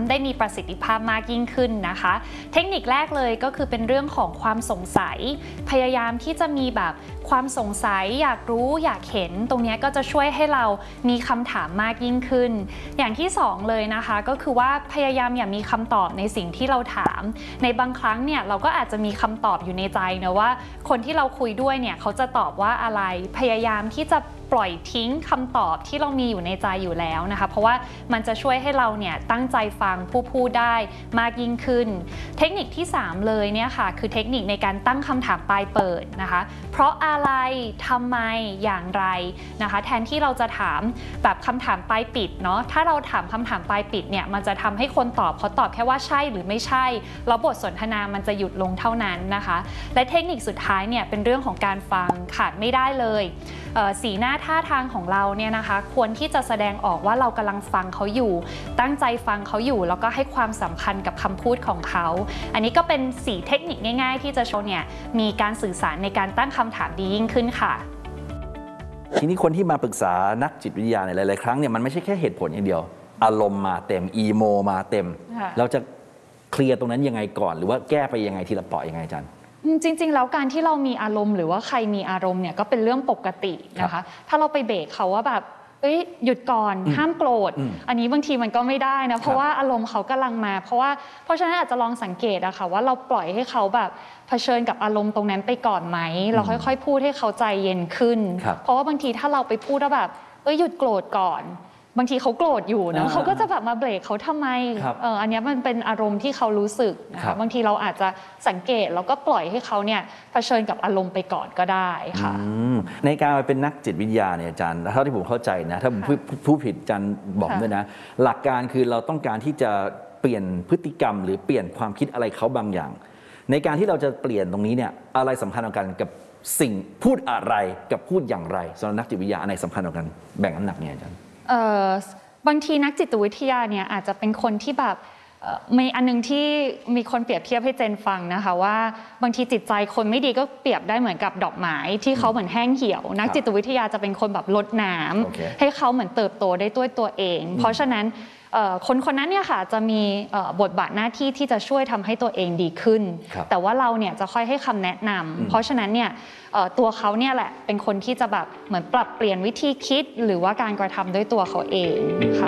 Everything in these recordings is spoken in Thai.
ำได้มีประสิทธิภาพมากยิ่งขึ้นนะคะเทคนิคแรกเลยก็คือเป็นเรื่องของความสงสัยพยายามที่จะมีแบบความสงสัยอยากรู้อยากเห็นตรงนี้ก็จะช่วยให้เรามีคำถามมากยิ่งขึ้นอย่างที่สองเลยนะคะก็คือว่าพยายามอย่ามีคำตอบในสิ่งที่เราถามในบางครั้งเนี่ยเราก็อาจจะมีคำตอบอยู่ในใจนะว่าคนที่เราคุยด้วยเนี่ยเขาจะตอบว่าอะไรพยายามที่จะปล่อยทิ้งคำตอบที่เรามีอยู่ในใจอยู่แล้วนะคะเพราะว่ามันจะช่วยให้เราเนี่ยตั้งใจฟังผู้พูดได้มากยิ่งขึ้นเทคนิคที่3เลยเนี่ยค่ะคือเทคนิคในการตั้งคำถามปลายเปิดนะคะเพราะอะไรทำไมอย่างไรนะคะแทนที่เราจะถามแบบคำถามปลายปิดเนาะถ้าเราถามคำถามปลายปิดเนี่ยมันจะทำให้คนตอบเขาตอบแค่ว่าใช่หรือไม่ใช่แล้วบทสนทนามันจะหยุดลงเท่านั้นนะคะและเทคนิคสุดท้ายเนี่ยเป็นเรื่องของการฟังขาดไม่ได้เลยสีหน้าท่าทางของเราเนี่ยนะคะควรที่จะแสดงออกว่าเรากำลังฟังเขาอยู่ตั้งใจฟังเขาอยู่แล้วก็ให้ความสำคัญกับคำพูดของเขาอันนี้ก็เป็น4เทคนิคง่ายๆที่จะโชว์เนี่ยมีการสื่อสารในการตั้งคำถามดียิ่งขึ้นค่ะทีนี้คนที่มาปรึกษานักจิตวิทยาในหลายๆครั้งเนี่ยมันไม่ใช่แค่เหตุผลอย่างเดียวอารมณ์มาเต็มอีโมมาเต็มเราจะเคลียร์ตรงนั้นยังไงก่อนหรือว่าแก้ไปยังไงทีละเปราะยังไงอาจารย์จริงๆแล้วการที่เรามีอารมณ์หรือว่าใครมีอารมณ์เนี่ยก็เป็นเรื่องปกตินะคะถ้าเราไปเบรกเขาว่าแบบหยุดก่อนห้ามโกรธอันนี้บางทีมันก็ไม่ได้นะเพราะว่าอารมณ์เขากำลังมาเพราะฉะนั้นอาจจะลองสังเกตอะค่ะว่าเราปล่อยให้เขาแบบเผชิญกับอารมณ์ตรงนั้นไปก่อนไหมเราค่อยๆพูดให้เขาใจเย็นขึ้นเพราะว่าบางทีถ้าเราไปพูดว่าแบบหยุดโกรธก่อนบางทีเขาโกรธอยู่นะเขาก็จะแบบมาเบรกเขาทำไมอันนี้มันเป็นอารมณ์ที่เขารู้สึกนะคะบางทีเราอาจจะสังเกตแล้วก็ปล่อยให้เขาเนี่ยเผชิญกับอารมณ์ไปก่อนก็ได้ค่ะในการมาเป็นนักจิตวิทยาเนี่ยอาจารย์เท่าที่ผมเข้าใจนะถ้าผมผู้ผิดอาจารย์บอกด้วยนะหลักการคือเราต้องการที่จะเปลี่ยนพฤติกรรมหรือเปลี่ยนความคิดอะไรเขาบางอย่างในการที่เราจะเปลี่ยนตรงนี้เนี่ยอะไรสำคัญกว่ากันกับสิ่งพูดอะไรกับพูดอย่างไรสำหรับนักจิตวิทยาอันไหนสำคัญกว่ากันแบ่งน้ำหนักเนี่ยอาจารย์บางทีนักจิตวิทยาเนี่ยอาจจะเป็นคนที่แบบมีอันนึงที่มีคนเปรียบเทียบให้เจนฟังนะคะว่าบางทีจิตใจคนไม่ดีก็เปรียบได้เหมือนกับดอกไม้ที่เขาเหมือนแห้งเหี่ยวนักจิตวิทยาจะเป็นคนแบบรดน้ำให้เขาเหมือนเติบโตได้ด้วยตัวเองเพราะฉะนั้นคนนั้นเนี่ยค่ะจะมีบทบาทหน้าที่ที่จะช่วยทำให้ตัวเองดีขึ้นแต่ว่าเราเนี่ยจะค่อยให้คำแนะนำเพราะฉะนั้นเนี่ยตัวเขาเนี่ยแหละเป็นคนที่จะแบบเหมือนปรับเปลี่ยนวิธีคิดหรือว่าการกระทำด้วยตัวเขาเองค่ะ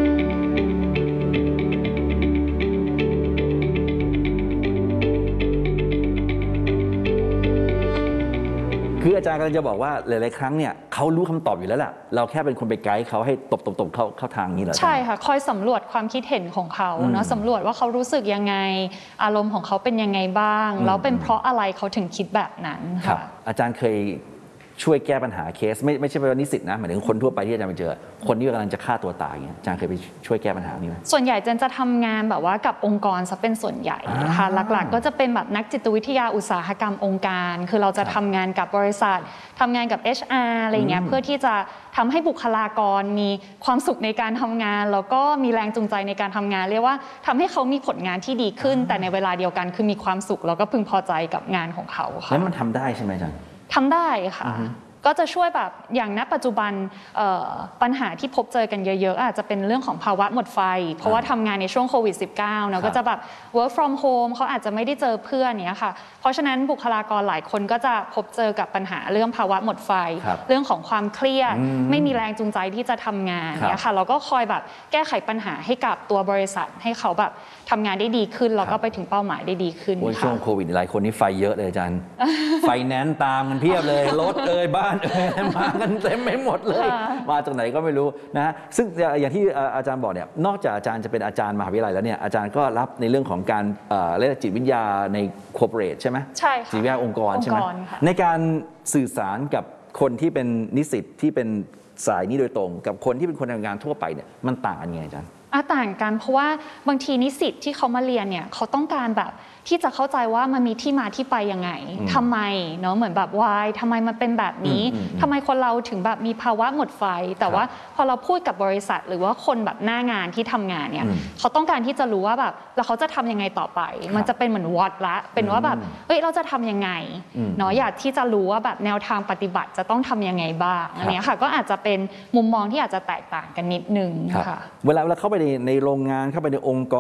คืออาจารย์กำลังจะบอกว่าหลายๆครั้งเนี่ยเขารู้คำตอบอยู่แล้วแหละเราแค่เป็นคนไปไกด์เขาให้ตบเข้าทางนี้เหรอใช่ค่ะคอยสำรวจความคิดเห็นของเขาเนาะสำรวจว่าเขารู้สึกยังไงอารมณ์ของเขาเป็นยังไงบ้างแล้วเป็นเพราะอะไรเขาถึงคิดแบบนั้นค่ะอาจารย์เคยช่วยแก้ปัญหาเคสไม่ใช่ว่านิสิตนะหมายถึงคนทั่วไปที่อาจารย์ไปเจอคนที่กำลังจะฆ่าตัวตายอย่างเงี้ยอาจารย์เคยไปช่วยแก้ปัญหานี้ไหมส่วนใหญ่เจนจะทำงานแบบว่ากับองค์กรซะเป็นส่วนใหญ่นะคะหลักๆก็จะเป็นแบบนักจิตวิทยาอุตสาหกรรมองค์การคือเราจะทำงานกับบริษัททำงานกับ HR อะไรเงี้ยเพื่อที่จะทำให้บุคลากรมีความสุขในการทำงานแล้วก็มีแรงจูงใจในการทำงานเรียกว่าทำให้เขามีผลงานที่ดีขึ้นแต่ในเวลาเดียวกันคือมีความสุขแล้วก็พึงพอใจกับงานของเขาค่ะแล้วมันทำได้ใช่ไหมอาจารย์ทำได้ค่ะก็จะช่วยแบบอย่างณปัจจุบันปัญหาที่พบเจอกันเยอะๆอาจจะเป็นเรื่องของภาวะหมดไฟเพราะว่าทำงานในช่วงโควิด -19 เนาะก็จะแบบ work from home เขาอาจจะไม่ได้เจอเพื่อนเนี้ยค่ะเพราะฉะนั้นบุคลากรหลายคนก็จะพบเจอกับปัญหาเรื่องภาวะหมดไฟเรื่องของความเครียดไม่มีแรงจูงใจที่จะทำงานเนี้ยค่ะเราก็คอยแบบแก้ไขปัญหาให้กับตัวบริษัทให้เขาแบบทำงานได้ดีขึ้นแล้วก็ไปถึงเป้าหมายได้ดีขึ้นช่วงโควิดหลายคนนี่ไฟเยอะเลยอาจารย์ไฟแนนซ์ตามกันเพียบเลยรถบ้านมากันเต็มไม่หมดเลยมาจากไหนก็ไม่รู้นะฮะซึ่งอย่างที่อาจารย์บอกเนี่ยนอกจากอาจารย์จะเป็นอาจารย์มหาวิทยาลัยแล้วเนี่ยอาจารย์ก็รับในเรื่องของการเรียกจิตวิทยาในคอร์ปอเรทใช่ไหมใช่ค่ะจิตวิทยาองค์กรใช่ไหมในการสื่อสารกับคนที่เป็นนิสิตที่เป็นสายนี้โดยตรงกับคนที่เป็นคนทำงานทั่วไปเนี่ยมันต่างกันยังไงอาจารย์ต่างกันเพราะว่าบางทีนิสิตที่เขามาเรียนเนี่ยเขาต้องการแบบที่จะเข้าใจว่ามันมีที่มาที่ไปยังไงทำไมเนาะเหมือนแบบวายทำไมมันเป็นแบบนี้ทำไมคนเราถึงแบบมีภาวะหมดไฟแต่ว่าพอเราพูดกับบริษัทหรือว่าคนแบบหน้างานที่ทำงานเนี่ยเขาต้องการที่จะรู้ว่าแบบแล้วเขาจะทำยังไงต่อไปมันจะเป็นเหมือนวัดละเป็นว่าแบบเราจะทำยังไงเนาะอยากที่จะรู้ว่าแบบแนวทางปฏิบัติจะต้องทำยังไงบ้างอันนี้ค่ะก็อาจจะเป็นมุมมองที่อาจจะแตกต่างกันนิดนึงค่ะเวลาเข้าไปในโรงงานเข้าไปในองค์กร